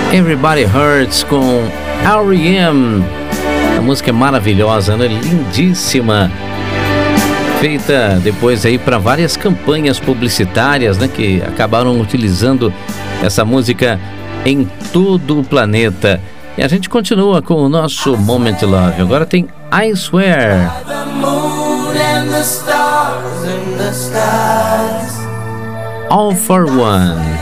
Everybody Hurts com R.E.M. A música é maravilhosa, né? Lindíssima. Feita depois aí para várias campanhas publicitárias, né? Que acabaram utilizando essa música em todo o planeta. E a gente continua com o nosso Moment Love. Agora tem I Swear. All for One.